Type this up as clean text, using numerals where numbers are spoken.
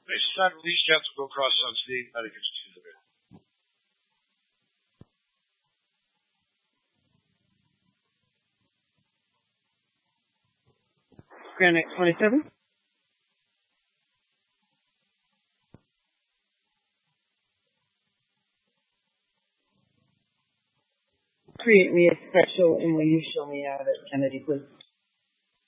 It's not released, you have to go across on stage. I think it's Tuesday. Granite 27. Create me a special, and will you show me out at Kennedy, please?